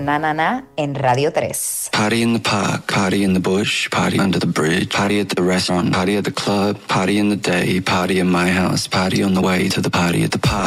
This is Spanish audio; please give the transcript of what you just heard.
Na Na Na en Radio 3. Party in the park, party in the bush, party under the bridge, party at the restaurant, party at the club, party in the day, party in my house, party on the way to the party at the park.